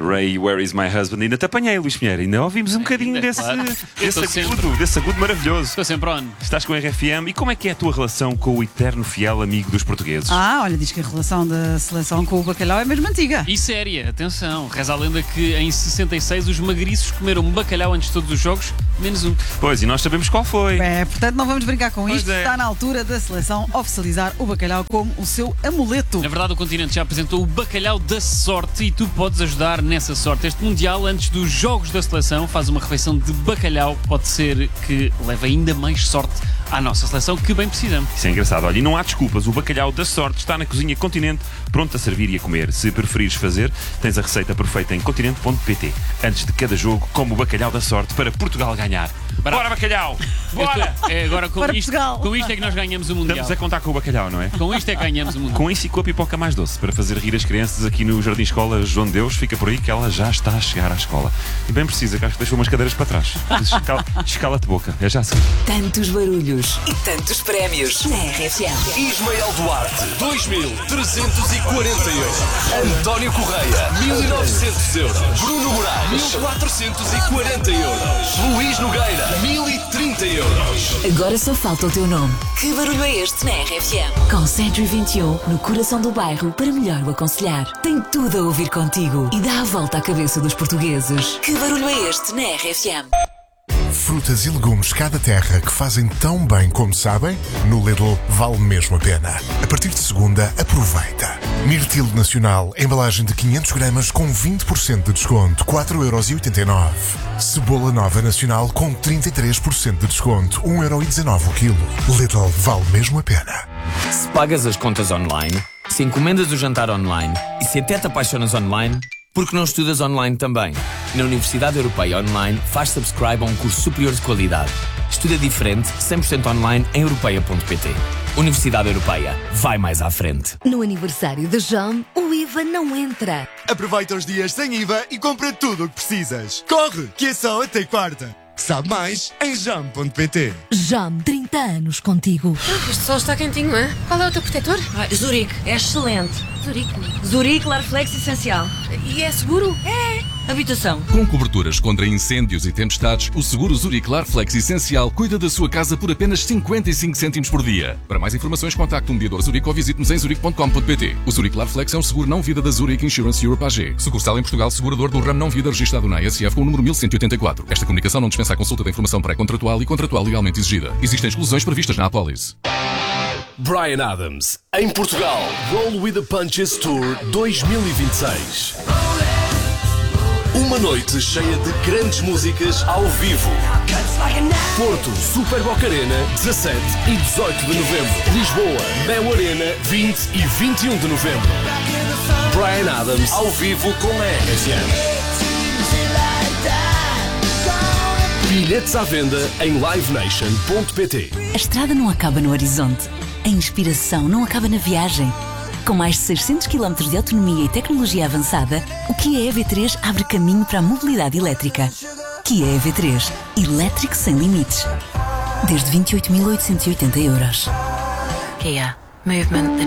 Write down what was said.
Ray, Where is my husband? Ainda te apanhei, Luís Pinheiro. Ainda ouvimos um bocadinho desse agudo maravilhoso. Estou sempre on. Estás com a RFM. E como é que é a tua relação com o eterno fiel amigo dos portugueses? Olha, diz que a relação da seleção com o bacalhau é mesmo antiga. E séria, atenção. Reza a lenda que em 66 os magriços comeram bacalhau antes de todos os jogos, menos um. Pois, e nós sabemos qual foi. Portanto, não vamos brincar com Pois isto. é. Está na altura da seleção oficializar o bacalhau como o seu amuleto. Na verdade, o continente já apresentou o bacalhau da sorte e tu podes ajudar nessa sorte. Este Mundial, antes dos jogos da seleção, faz uma refeição de bacalhau. Pode ser que leve ainda mais sorte à nossa seleção, que bem precisamos. Isso é engraçado. Olha, e não há desculpas. O bacalhau da sorte está na Cozinha Continente, pronto a servir e a comer. Se preferires fazer, tens a receita perfeita em continente.pt. Antes de cada jogo, como o bacalhau da sorte para Portugal ganhar. Bora, bacalhau! Bora! Agora com Para isto, Portugal. com isto é que nós ganhamos o Mundial. Estamos a contar com o bacalhau, não é? Com isto é que ganhamos o Mundial. Com isso e com a pipoca mais doce, para fazer rir as crianças aqui no Jardim Escola João de Deus. Fica por aí que ela já está a chegar à escola. E bem precisa, que acho que deixou umas cadeiras para trás. Escala-te boca, é já assim. Tantos barulhos e tantos prémios na RFM. Ismael Duarte, 2.340 euros. António Correia, 1.900 euros. Bruno Moraes, 1.440 euros. Luís Nogueira, 1.030 euros. Agora só falta o teu nome. Que barulho é este na RFM? Com Century 21, no coração do bairro, para melhor o aconselhar. Tem tudo a ouvir contigo e dá a volta à cabeça dos portugueses. Que barulho é este na RFM? Frutas e legumes cada terra que fazem tão bem como sabem? No Lidl vale mesmo a pena. A partir de segunda, aproveita. Mirtilo Nacional, embalagem de 500 gramas com 20% de desconto, 4,89€. Cebola Nova Nacional com 33% de desconto, 1,19€ o quilo. Lidl vale mesmo a pena. Se pagas as contas online, se encomendas o jantar online e se até te apaixonas online, por que não estudas online também? Na Universidade Europeia Online, faz subscribe a um curso superior de qualidade. Estuda diferente, 100% online em europeia.pt. Universidade Europeia. Vai mais à frente. No aniversário de Jam, o IVA não entra. Aproveita os dias sem IVA e compra tudo o que precisas. Corre, que é só até quarta. Sabe mais em jam.pt. Jam, 30 anos contigo. Este sol está quentinho, hein? Qual é o teu protetor? Zurique, é excelente. Zurique Larflex Essencial. E é seguro? É. Habitação. Com coberturas contra incêndios e tempestades, o seguro Zurique Larflex Essencial cuida da sua casa por apenas 55 cêntimos por dia. Para mais informações, contacte um mediador Zurique ou visite-nos em zurique.com.pt. O Zurique Larflex é um seguro não-vida da Zurique Insurance Europe AG. Sucursal em Portugal, segurador do ramo não-vida registado na ASF com o número 1184. Esta comunicação não dispensa a consulta da informação pré-contratual e contratual legalmente exigida. Existem exclusões previstas na apólice. Bryan Adams, em Portugal, Roll with the Punches Tour 2026. Uma noite cheia de grandes músicas ao vivo. Porto, Super Boca Arena, 17 e 18 de novembro. Lisboa, Mel Arena, 20 e 21 de novembro. Bryan Adams, ao vivo com a RFM. Bilhetes à venda em livenation.pt. A estrada não acaba no horizonte. A inspiração não acaba na viagem. Com mais de 600 km de autonomia e tecnologia avançada, o Kia EV3 abre caminho para a mobilidade elétrica. Kia EV3. Elétrico sem limites. Desde 28.880 euros. Kia. Movement